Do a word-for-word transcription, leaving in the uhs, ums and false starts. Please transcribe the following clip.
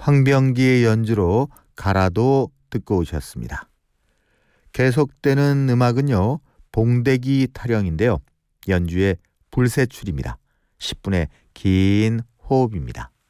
황병기의 연주로 가라도 듣고 오셨습니다. 계속되는 음악은요, 봉대기 타령인데요. 연주의 불세출입니다. 십 분의 긴 호흡입니다.